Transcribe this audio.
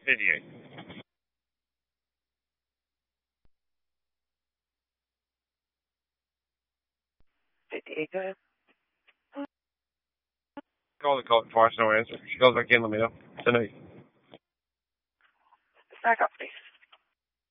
58. Go ahead. Call the call twice, no answer. She calls back in, let me know. Tonight. Back up, please.